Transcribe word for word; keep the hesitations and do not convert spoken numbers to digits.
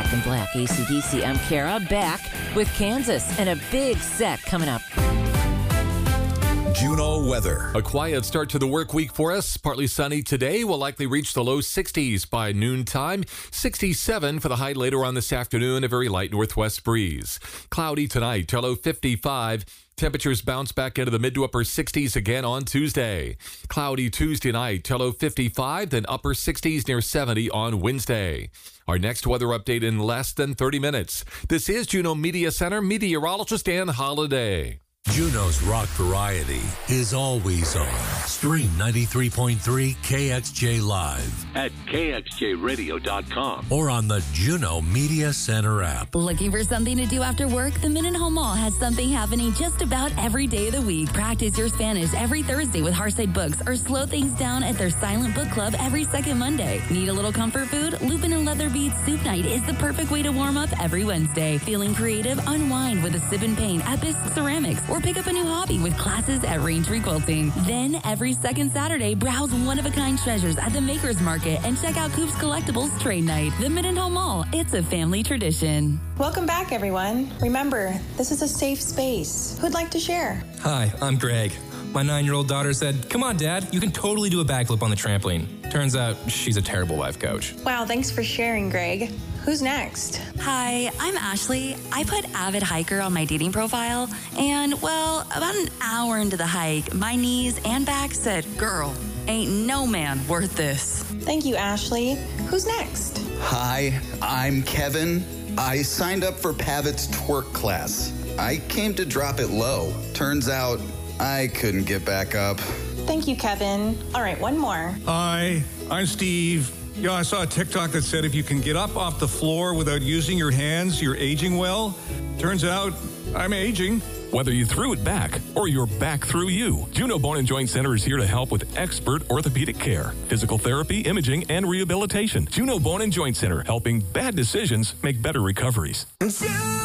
Back in Black, A C D C. I'm Kara, back with Kansas and a big set coming up. Juneau weather. A quiet start to the work week for us. Partly sunny today. Will likely reach the low sixties by noontime. sixty-seven for the high later on this afternoon. A very light northwest breeze. Cloudy tonight. Low fifty-five. Temperatures bounce back into the mid to upper sixties again on Tuesday. Cloudy Tuesday night. Low fifty-five. Then upper sixties near seventy on Wednesday. Our next weather update in less than thirty minutes. This is Juneau Media Center meteorologist Ann Holiday. Juneau's rock variety is always on. Stream ninety-three point three K X J Live at K X J radio dot com or on the Juneau Media Center app. Looking for something to do after work? The Mendenhall Mall has something happening just about every day of the week. Practice your Spanish every Thursday with Hearthside Books or slow things down at their Silent Book Club every second Monday. Need a little comfort food? Lupin and Leather Beads Soup Night is the perfect way to warm up every Wednesday. Feeling creative? Unwind with a sip and paint at Bisque Ceramics or pick up a new hobby with classes at Raintree Quilting. Then every second Saturday, browse one-of-a-kind treasures at the Makers Market and check out Coop's Collectibles Trade Night. The Mendenhall Mall, it's a family tradition. Welcome back, everyone. Remember, this is a safe space. Who'd like to share? Hi, I'm Greg. My nine-year-old daughter said, "Come on, Dad, you can totally do a backflip on the trampoline." Turns out she's a terrible life coach. Wow, thanks for sharing, Greg. Who's next? Hi, I'm Ashley. I put avid hiker on my dating profile, and, well, about an hour into the hike, my knees and back said, "Girl, ain't no man worth this." Thank you, Ashley. Who's next? Hi, I'm Kevin. I signed up for Pavitt's twerk class. I came to drop it low. Turns out I couldn't get back up. Thank you, Kevin. All right, one more. Hi, I'm Steve. Yeah, I saw a TikTok that said if you can get up off the floor without using your hands, you're aging well. Turns out I'm aging. Whether you threw it back or you're back through you, Juneau Bone and Joint Center is here to help with expert orthopedic care, physical therapy, imaging, and rehabilitation. Juneau Bone and Joint Center, helping bad decisions make better recoveries.